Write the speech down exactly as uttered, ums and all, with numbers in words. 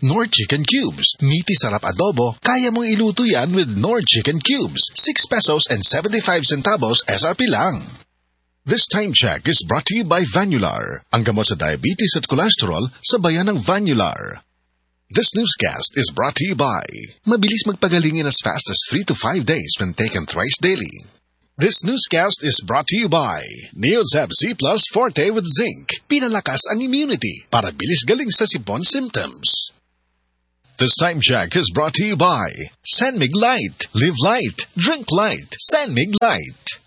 Nord Chicken Cubes. Meaty sarap adobo, kaya mong iluto yan with Nord Chicken Cubes. six pesos and seventy-five centavos S R P lang. This time check is brought to you by Vanular, ang gamot sa diabetes at cholesterol sa bayan ng Vanular. This newscast is brought to you by mabilis magpagaling in as fast as three to five days when taken thrice daily. This newscast is brought to you by Neozeb C Plus Forte with Zinc. Pinalakas ang immunity para bilis galing sa sipon symptoms. This time check is brought to you by San Mig Light. Live light, drink light. San Mig Light.